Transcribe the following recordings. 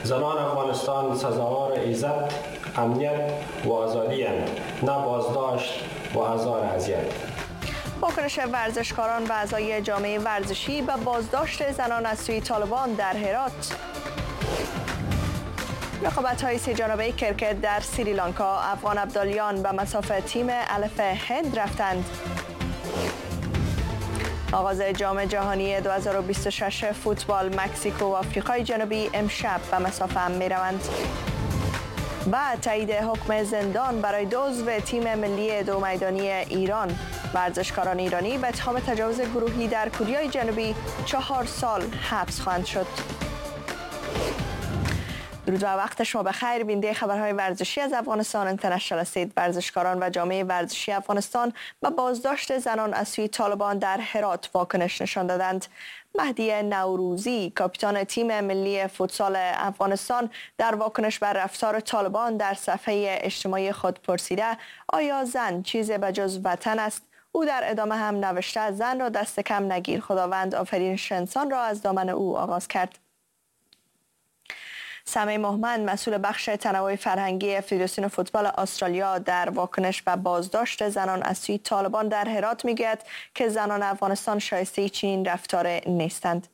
زنان افغانستان سزاوار عزت، امنیت و آزادی اند، نه بازداشت و آزار اذیت. واکنش ورزشکاران و اعضای جامعه ورزشی به بازداشت زنان از سوی طالبان در هرات. رقابت‌های سه جانبه کرکت در سریلانکا، افغان ابدالیان به مصاف تیم الف هند رفتند. آغاز جام جهانی 2026 فوتبال مکزیک و آفریقای جنوبی امشب به مصاف هم می‌روند. بعد تایید حکم زندان برای عضو تیم ملی دو میدانی ایران. ورزشکاران ایرانی به اتهام تجاوز گروهی در کره جنوبی 4 سال حبس خواهند شد. درود و وقت شما بخیر. بیننده خبرهای ورزشی از افغانستان اینترنشنال هستید. ورزشکاران و جامعه ورزشی افغانستان به بازداشت زنان از سوی طالبان در هرات واکنش نشان دادند. مهدی نوروزی، کاپیتان تیم ملی فوتسال افغانستان، در واکنش بر رفتار طالبان در صفحه اجتماعی خود پرسیده آیا زن چیزی به جز وطن است؟ او در ادامه هم نوشته زن را دست کم نگیر، خداوند آفرینش انسان را از دامن او آغاز کرد. سمی محمد، مسئول بخش تنوع فرهنگی فدراسیون فوتبال استرالیا، در واکنش به بازداشت زنان از سوی طالبان در هرات میگوید که زنان افغانستان شایسته چنین رفتار نیستند.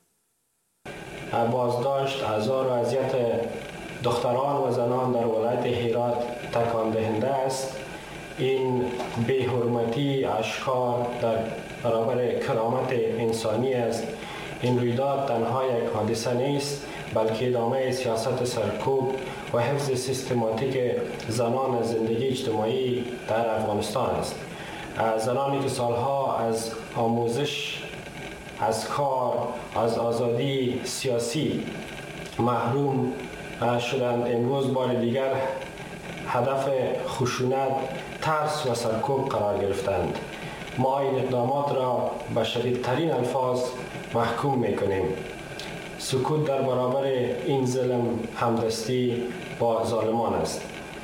بازداشت، آزار و اذیت دختران و زنان در ولایت هرات تکان دهنده است. این بی‌حرمتی آشکار در برابر کرامت انسانی است. این رویداد تنها یک حادثه نیست، بلکه ادامه سیاست سرکوب و حفظ سیستماتیک زنان از زندگی اجتماعی در افغانستان است. زنانی که سالها از آموزش، از کار، از آزادی سیاسی محروم شدند، امروز بار دیگر هدف خشونت، ترس و سرکوب قرار گرفتند. ما این اقدامات را به شدیدترین الفاظ محکوم می‌کنیم. سکوت در برابر این ظلم همدستی با ظالمان است.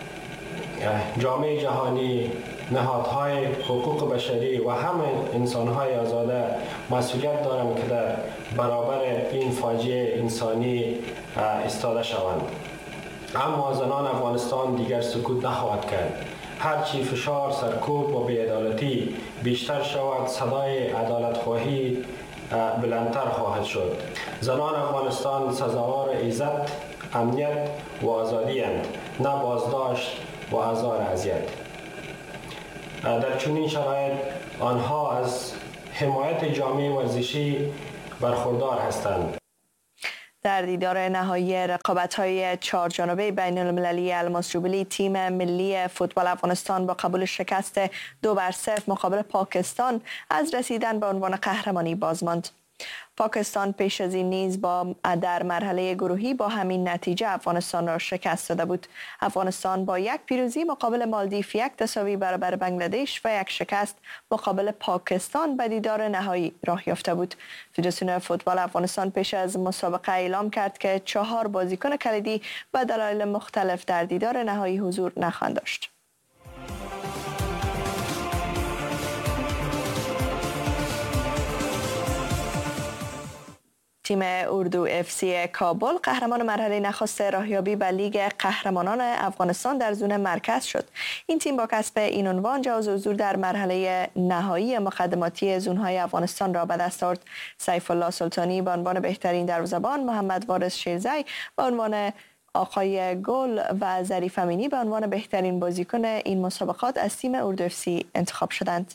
جامعه جهانی، نهادهای حقوق بشری و همه انسان‌های آزاده مسئولیت دارند که در برابر این فاجعه انسانی ایستاده شوند. اما زنان افغانستان دیگر سکوت نخواهد کرد. هرچی فشار، سرکوب و بی‌عدالتی بیشتر شود، صدای عدالت‌خواهی بلندتر خواهد شد. زنان افغانستان سزاوار عزت، امنیت و آزادی اند، نه بازداشت و آزار اذیت. در چنین شرایط آنها از حمایت جامعه ورزشی برخوردار هستند. در دیدار نهایی رقابت‌های 4 جانبه بین المللی الماس جوبلی، تیم ملی فوتبال افغانستان با قبول شکست 2-0 مقابل پاکستان از رسیدن به عنوان قهرمانی باز ماند. پاکستان پیش از این نیز در مرحله گروهی با همین نتیجه افغانستان را شکست داده بود. افغانستان با 1 پیروزی مقابل مالدیو، 1 تساوی برابر بنگلادش و 1 شکست مقابل پاکستان به دیدار نهایی راه یافته بود. فدراسیون فوتبال افغانستان پیش از مسابقه اعلام کرد که 4 بازیکن کلیدی به دلایل مختلف در دیدار نهایی حضور نخواهند داشت. تیم اردو اف سی کابل قهرمان مرحله نخست راهیابی به لیگ قهرمانان افغانستان در زون مرکز شد. این تیم با کسب این عنوان جواز حضور در مرحله نهایی مقدماتی زونهای افغانستان را به دست آورد. سیف الله سلطانی به عنوان بهترین دروازه‌بان، محمد وارث شیرزی به عنوان آقای گل و ظریف امینی به عنوان بهترین بازیکن این مسابقات از تیم اردو اف سی انتخاب شدند.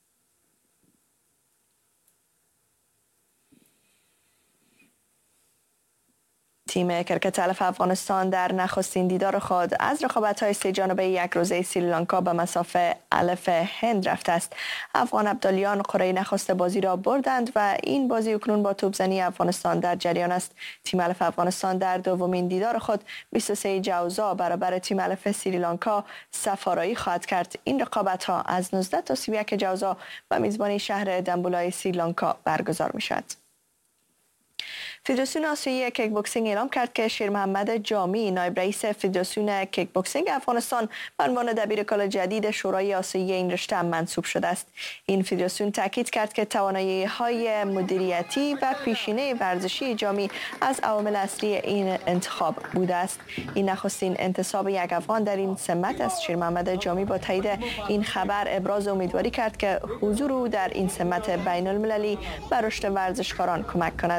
تیم کرکت الف افغانستان در نخستین دیدار خود از رقابت‌های سه جانبه 1 روزه سریلانکا به مصاف الف هند رفته است. افغان ابدالیان قرعه نخست بازی را بردند و این بازی اکنون با توپزنی افغانستان در جریان است. تیم الف افغانستان در دومین دیدار خود 23 جوزا برابر تیم الف سریلانکا سفارایی خواهد کرد. این رقابت‌ها از 19 تا 31 جوزا به میزبانی شهر دنبولای سریلانکا برگزار می‌شود. فدراسیون آسیایی کیک بوکسینگ اعلام کرد که شیر محمد جامی نایب رئیس فدراسیون کیک بوکسینگ افغانستان به عنوان دبیرکل جدید شورای آسیایی این رشته منصوب شده است. این فدراسیون تاکید کرد که توانایی‌های مدیریتی و پیشینه ورزشی جامی از عوامل اصلی این انتخاب بوده است. این نخستین انتصاب یک افغان در این سمت است. شیر محمد جامی با تایید این خبر ابراز امیدواری کرد که حضور او در این سمت بین المللی به رشد ورزشکاران کمک کند.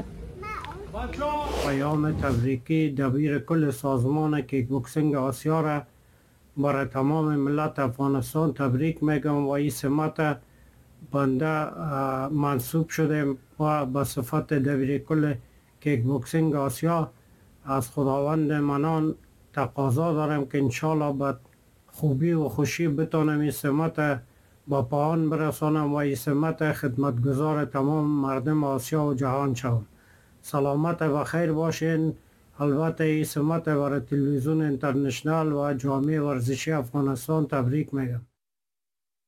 پیام تبریکی دبیر کل سازمان کیک بوکسینگ آسیا را برای تمام ملت افغانستان تبریک میگم و این سمت بنده منصوب شده و به صفت دبیر کل کیک بوکسینگ آسیا از خداوند منان تقاضا دارم که انشالله به خوبی و خوشی بتانم این سمت با پایان برسانم و این سمت خدمتگزار تمام مردم آسیا و جهان شوم. سلامت و خیر باشین. البته این سمت برای تلویزیون اینترنشنال و جامعه ورزشی افغانستان تبریک میگم.